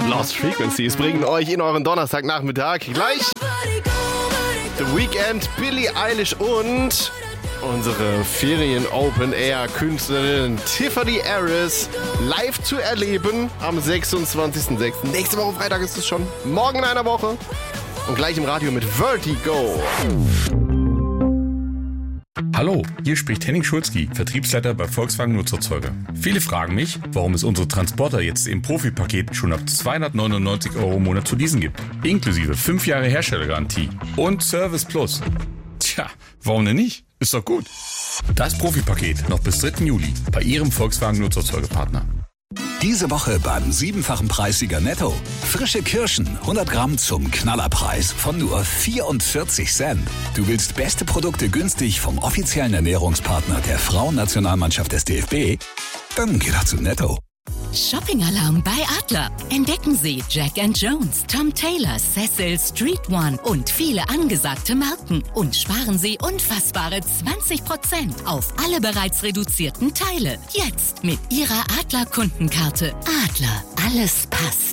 Lost Frequencies bringen euch in euren Donnerstagnachmittag gleich The Weeknd, Billie Eilish und unsere Ferien-Open-Air-Künstlerin Tiffany Harris live zu erleben am 26.06. Nächste Woche Freitag ist es schon. Morgen in einer Woche. Und gleich im Radio mit Vertigo. Hallo, hier spricht Henning Schulzki, Vertriebsleiter bei Volkswagen Nutzerzeuger. Viele fragen mich, warum es unsere Transporter jetzt im Profipaket schon ab 299 € im Monat zu leasen gibt. Inklusive 5 Jahre Herstellergarantie und Service Plus. Tja, warum denn nicht? Ist doch gut. Das Profipaket noch bis 3. Juli bei Ihrem Volkswagen Nutzerzeugerpartner. Diese Woche beim 7-fachen Preissieger Netto. Frische Kirschen, 100 Gramm zum Knallerpreis von nur 44 Cent. Du willst beste Produkte günstig vom offiziellen Ernährungspartner der Frauennationalmannschaft des DFB? Dann geh doch zu Netto. Shopping-Alarm bei Adler. Entdecken Sie Jack & Jones, Tom Taylor, Cecil, Street One und viele angesagte Marken. Und sparen Sie unfassbare 20% auf alle bereits reduzierten Teile. Jetzt mit Ihrer Adler-Kundenkarte. Adler, alles passt.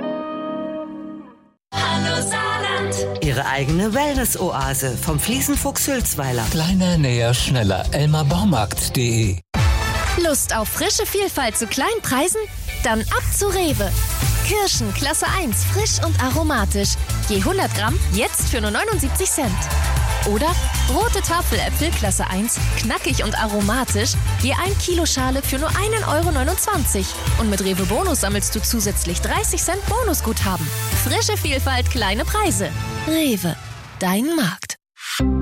Hallo Saarland. Ihre eigene Wellness-Oase vom Fliesenfuchs Hülsweiler. Kleiner, näher, schneller. elmarbaumarkt.de. Lust auf frische Vielfalt zu kleinen Preisen? Dann ab zu Rewe. Kirschen Klasse 1, frisch und aromatisch. Je 100 Gramm jetzt für nur 79 Cent. Oder rote Tafeläpfel Klasse 1, knackig und aromatisch. Je 1 Kilo Schale für nur 1,29 €. Und mit Rewe Bonus sammelst du zusätzlich 30 Cent Bonusguthaben. Frische Vielfalt, kleine Preise. Rewe, dein Markt.